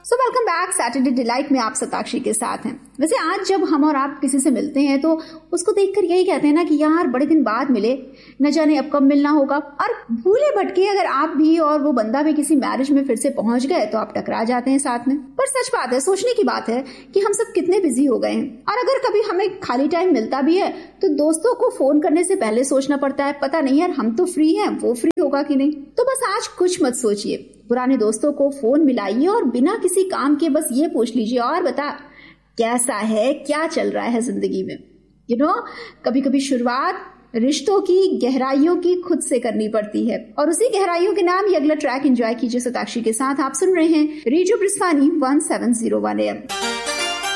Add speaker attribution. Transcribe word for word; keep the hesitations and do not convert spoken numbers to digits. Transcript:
Speaker 1: So welcome back Saturday delight में आप सताक्षी के साथ हैं। वैसे आज जब हम और आप किसी से मिलते हैं तो उसको देखकर यही कहते हैं ना कि यार बड़े दिन बाद मिले, न जाने अब कब मिलना होगा। और भूले भटके अगर आप भी और वो बंदा भी किसी मैरिज में फिर से पहुंच गए तो आप टकरा जाते हैं साथ में। पर सच बात है, सोचने की बात है कि हम सब कितने बिजी हो गए हैं। और अगर कभी हमें खाली टाइम मिलता भी है तो दोस्तों को फोन करने से पहले सोचना पड़ता है, पता नहीं यार हम तो फ्री हैं, वो फ्री होगा कि नहीं। तो बस आज कुछ मत सोचिए, पुराने दोस्तों को फोन मिलाइए और बिना किसी काम के बस ये पूछ लीजिए, और बता कैसा है, क्या चल रहा है जिंदगी में। यू नो कभी कभी शुरुआत रिश्तों की गहराइयों की खुद से करनी पड़ती है, और उसी गहराइयों के नाम ये अगला ट्रैक एंजॉय कीजिए सताक्षी के साथ। आप सुन रहे हैं radio ब्रिस्वानी one seven zero one A M.